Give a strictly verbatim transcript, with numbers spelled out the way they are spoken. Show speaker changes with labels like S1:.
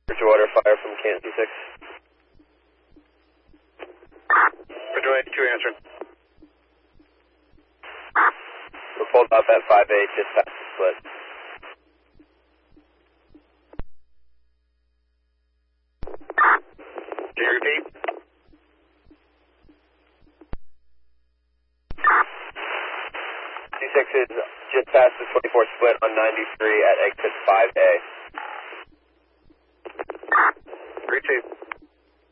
S1: Bridgewater, fire from Canton T six.
S2: Bridgewater two answering.
S1: We're pulled off at five eight, just past the split.
S2: Can you repeat?
S1: T six is just past the twenty-four split on ninety-three at exit five A.
S2: three two.